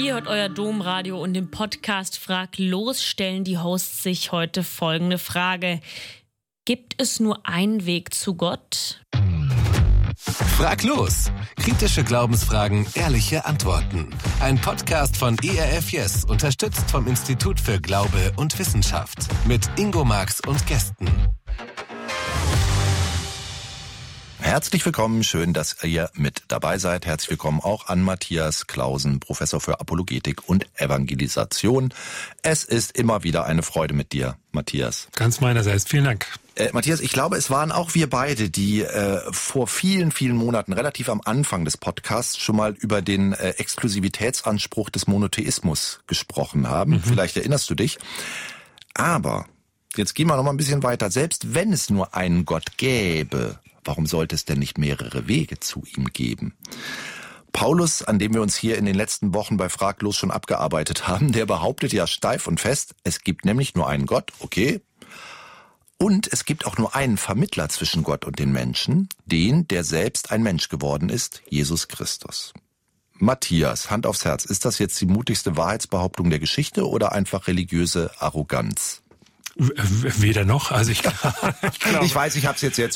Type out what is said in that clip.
Ihr hört euer Domradio und im Podcast Frag los stellen die Hosts sich heute folgende Frage. Gibt es nur einen Weg zu Gott? Frag los! Kritische Glaubensfragen, ehrliche Antworten. Ein Podcast von ERF Yes, unterstützt vom Institut für Glaube und Wissenschaft. Mit Ingo Marx und Gästen. Herzlich willkommen, schön, dass ihr mit dabei seid. Herzlich willkommen auch an Matthias Clausen, Professor für Apologetik und Evangelisation. Es ist immer wieder eine Freude mit dir, Matthias. Ganz meinerseits, vielen Dank. Matthias, ich glaube, es waren auch wir beide, die vor vielen, vielen Monaten, relativ am Anfang des Podcasts, schon mal über den Exklusivitätsanspruch des Monotheismus gesprochen haben. Vielleicht erinnerst du dich. Aber jetzt gehen wir noch mal ein bisschen weiter. Selbst wenn es nur einen Gott gäbe, warum sollte es denn nicht mehrere Wege zu ihm geben? Paulus, an dem wir uns hier in den letzten Wochen bei Fraglos schon abgearbeitet haben, der behauptet ja steif und fest, es gibt nämlich nur einen Gott, okay? Und es gibt auch nur einen Vermittler zwischen Gott und den Menschen, den, der selbst ein Mensch geworden ist, Jesus Christus. Matthias, Hand aufs Herz, ist das jetzt die mutigste Wahrheitsbehauptung der Geschichte oder einfach religiöse Arroganz? Weder noch, also ich glaube. Ich weiß, ich habe es jetzt